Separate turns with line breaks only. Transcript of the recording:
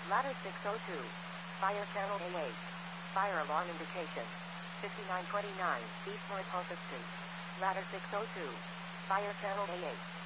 Ladder 602. Fire channel A8. Fire alarm indication. 5929 East Mariposa Street. Ladder 602. Fire channel A8.